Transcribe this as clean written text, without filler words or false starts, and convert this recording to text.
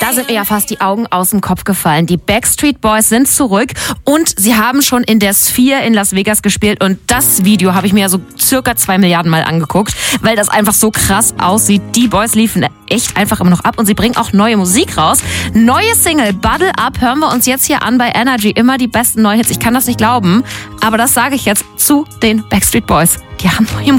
Da sind mir ja fast die Augen aus dem Kopf gefallen. Die Backstreet Boys sind zurück und sie haben schon in der Sphere in Las Vegas gespielt und das Video habe ich mir ja so circa 2 Milliarden Mal angeguckt, weil das einfach so krass aussieht. Die Boys liefen echt einfach immer noch ab und sie bringen auch neue Musik raus. Neue Single, Bottle Up, hören wir uns jetzt hier an bei Energy. Immer die besten neuen Hits. Ich kann das nicht glauben, aber das sage ich jetzt zu den Backstreet Boys. Die haben neue Musik.